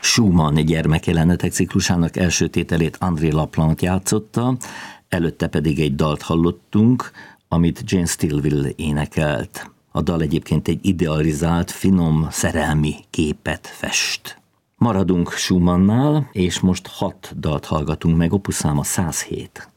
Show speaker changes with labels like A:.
A: Schumann gyermekjelenetek ciklusának első tételét André Laplanche játszotta, előtte pedig egy dalt hallottunk, amit Jane Stillwell énekelt. A dal egyébként egy idealizált, finom, szerelmi képet fest. Maradunk Schumannnál, és most 6 dalt hallgatunk meg, opus száma 107.